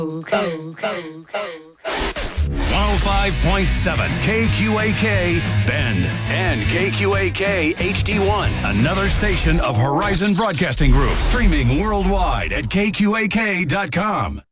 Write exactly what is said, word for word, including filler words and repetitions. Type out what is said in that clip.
one oh five point seven K Q A K Bend and K Q A K H D one, another station of Horizon Broadcasting Group, streaming worldwide at K Q A K dot com.